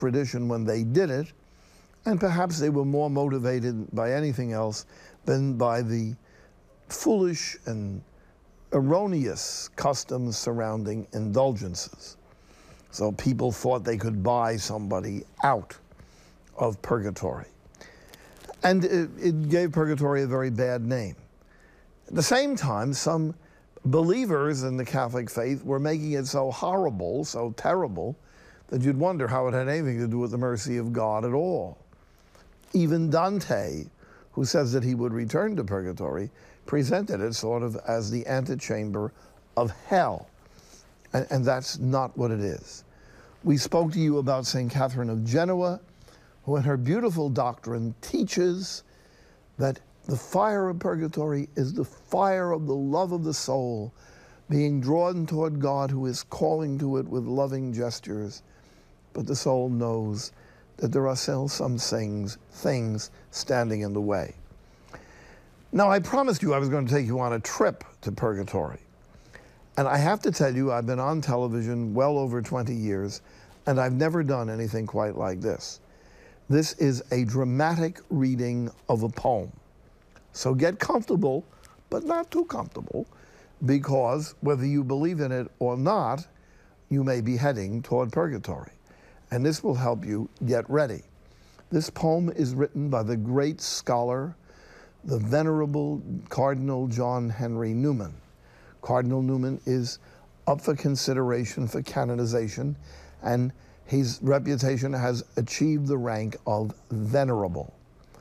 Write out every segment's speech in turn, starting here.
tradition when they did it, and perhaps they were more motivated by anything else than by the foolish and erroneous customs surrounding indulgences. So people thought they could buy somebody out of purgatory. And it gave purgatory a very bad name. At the same time, some believers in the Catholic faith were making it so horrible, so terrible, that you'd wonder how it had anything to do with the mercy of God at all. Even Dante, who says that he would return to purgatory, presented it sort of as the antechamber of hell. And that's not what it is. We spoke to you about St. Catherine of Genoa, who in her beautiful doctrine teaches that the fire of purgatory is the fire of the love of the soul, being drawn toward God, who is calling to it with loving gestures. But the soul knows that there are still some things standing in the way. Now, I promised you I was going to take you on a trip to purgatory. And I have to tell you, I've been on television well over 20 years, and I've never done anything quite like this. This is a dramatic reading of a poem. So get comfortable, but not too comfortable, because whether you believe in it or not, you may be heading toward purgatory. And this will help you get ready. This poem is written by the great scholar, the Venerable Cardinal John Henry Newman. Cardinal Newman is up for consideration for canonization, and his reputation has achieved the rank of venerable.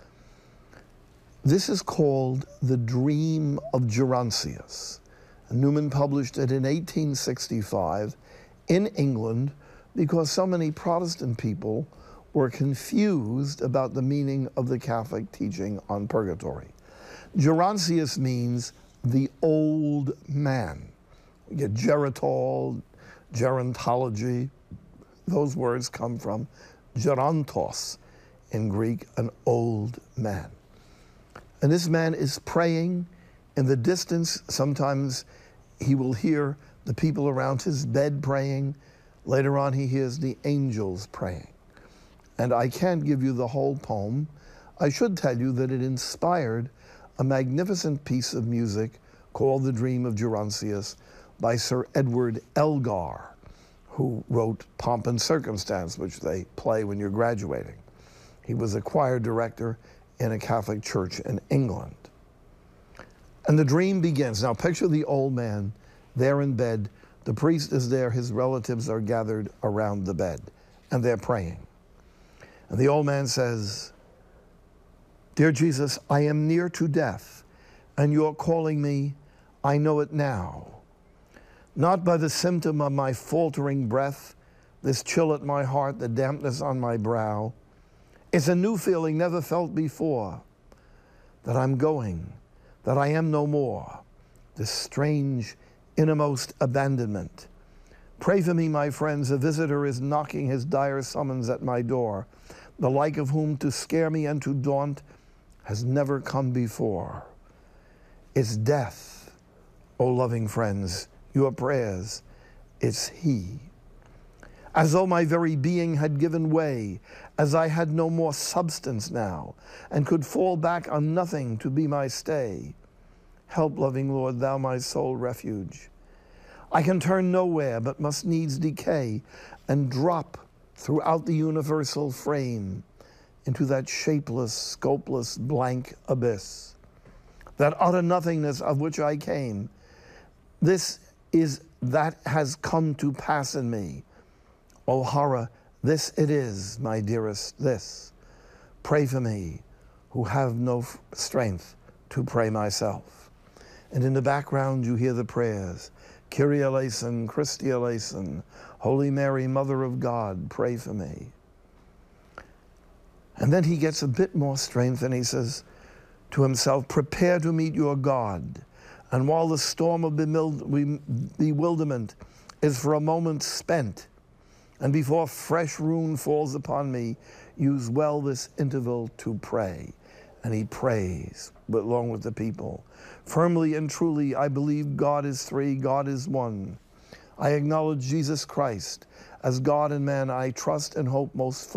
This is called The Dream of Gerontius. Newman published it in 1865 in England because so many Protestant people were confused about the meaning of the Catholic teaching on purgatory. Gerontius means the old man. You get geritol, gerontology. Those words come from gerontos in Greek, an old man. And this man is praying in the distance. Sometimes he will hear the people around his bed praying. Later on, he hears the angels praying. And I can't give you the whole poem. I should tell you that it inspired a magnificent piece of music called The Dream of Gerontius by Sir Edward Elgar, who wrote Pomp and Circumstance, which they play when you're graduating. He was a choir director in a Catholic church in England. And the dream begins. Now picture the old man there in bed. The priest is there. His relatives are gathered around the bed, and they're praying. And the old man says, "Dear Jesus, I am near to death, and you're calling me. I know it now. Not by the symptom of my faltering breath, this chill at my heart, the dampness on my brow. It's a new feeling never felt before, that I'm going, that I am no more, this strange innermost abandonment. Pray for me, my friends, a visitor is knocking his dire summons at my door, the like of whom to scare me and to daunt has never come before. It's death, O loving friends, your prayers, it's he. As though my very being had given way, as I had no more substance now, and could fall back on nothing to be my stay. Help, loving Lord, thou my sole refuge. I can turn nowhere, but must needs decay, and drop throughout the universal frame into that shapeless, scopeless, blank abyss, that utter nothingness of which I came. This is that has come to pass in me. O horror, this it is, my dearest, this. Pray for me, who have no strength to pray myself." And in the background, you hear the prayers. Kyrie eleison, Christe eleison, Holy Mary, Mother of God, pray for me. And then he gets a bit more strength and he says to himself, prepare to meet your God. And while the storm of bewilderment is for a moment spent, and before fresh ruin falls upon me, use well this interval to pray. And he prays along with the people. Firmly and truly, I believe God is three, God is one. I acknowledge Jesus Christ as God and man. I trust and hope most fully